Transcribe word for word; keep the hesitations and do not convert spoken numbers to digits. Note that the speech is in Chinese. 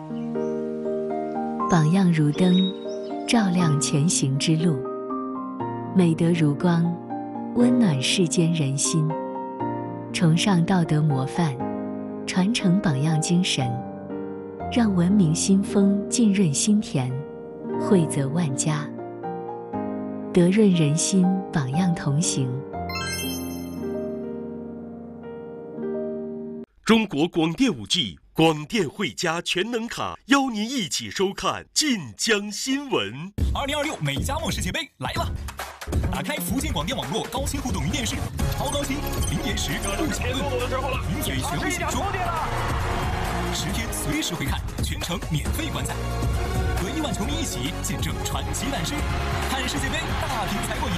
榜样如灯，照亮前行之路；美德如光，温暖世间人心。崇尚道德模范，传承榜样精神，让文明新风浸润心田，惠泽万家。德润人心，榜样同行。 中国广电五 G 广电汇佳全能卡，邀您一起收看晋江新闻。 二零二六美加墨世界杯来了！打开福建广电网络高清互动云电视，超高清、零延时、不抢论，名嘴全部解说，十天随时回看，全程免费观赛，和亿万球迷一起见证传奇诞生，看世界杯大品才过瘾。